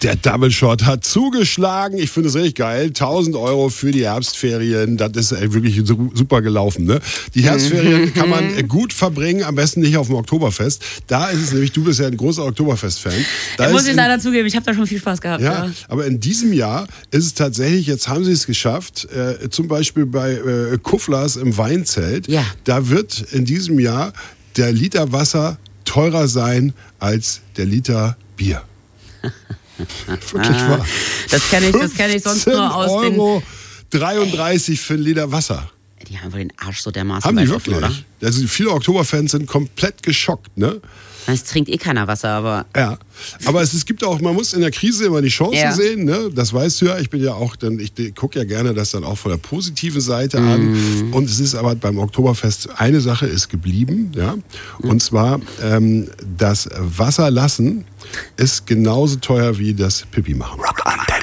Der Double Shot hat zugeschlagen. Ich finde es richtig geil. 1.000 € für die Herbstferien. Das ist wirklich super gelaufen. Ne? Die Herbstferien kann man gut verbringen, am besten nicht auf dem Oktoberfest. Da ist es nämlich, du bist ja ein großer Oktoberfest-Fan. Muss ich leider zugeben, ich habe da schon viel Spaß gehabt. Ja, aber in diesem Jahr ist es tatsächlich, jetzt haben sie es geschafft, zum Beispiel bei Kufflers im Weinzelt, da wird in diesem Jahr der Liter Wasser teurer sein als der Liter Bier. Wirklich wahr. Das kenn ich sonst nur aus Euro 33 für ein Liter Wasser. Die haben wohl den Arsch so dermaßen. Haben die wirklich? Oder? Also viele Oktoberfans sind komplett geschockt, ne? Es trinkt eh keiner Wasser, aber... Ja, aber es gibt auch, man muss in der Krise immer die Chancen sehen, ne? Das weißt du ja, ich bin ja auch, ich gucke ja gerne das dann auch von der positiven Seite an. Und es ist aber beim Oktoberfest, eine Sache ist geblieben, ja? Und zwar, das Wasser lassen ist genauso teuer wie das Pipi machen.